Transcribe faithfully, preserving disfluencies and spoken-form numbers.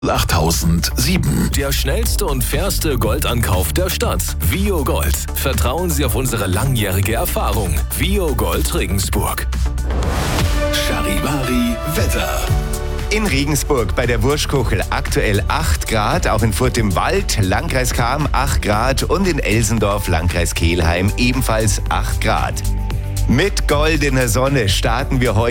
achttausendsieben. Der schnellste und fairste Goldankauf der Stadt. Vio Gold. Vertrauen Sie auf unsere langjährige Erfahrung. Vio Gold Regensburg. Charivari Wetter. In Regensburg bei der Wurschkuchel aktuell acht Grad, auch in Furt im Wald, Landkreis Cham acht Grad und in Elsendorf, Landkreis Kelheim ebenfalls acht Grad. Mit goldener Sonne starten wir heute